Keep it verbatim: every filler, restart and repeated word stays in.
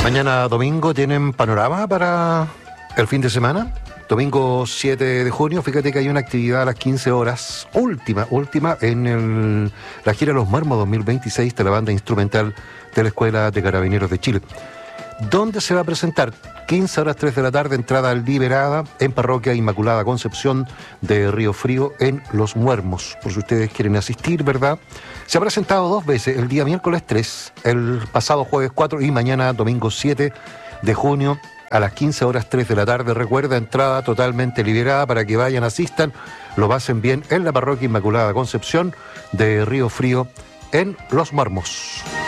Mañana domingo tienen panorama para el fin de semana. Domingo siete de junio, fíjate que hay una actividad a las quince horas, última, última, en el, la gira Los Muermos dos mil veintiséis de la banda instrumental de la Escuela de Carabineros de Chile. ¿Dónde se va a presentar? quince horas, tres de la tarde, entrada liberada en Parroquia Inmaculada Concepción de Río Frío, en Los Muermos, por si ustedes quieren asistir, ¿verdad? Se ha presentado dos veces, el día miércoles tres, el pasado jueves cuatro y mañana domingo siete de junio a las quince horas, tres de la tarde. Recuerda, entrada totalmente liberada para que vayan, asistan, lo pasen bien en la Parroquia Inmaculada Concepción de Río Frío, en Los Muermos.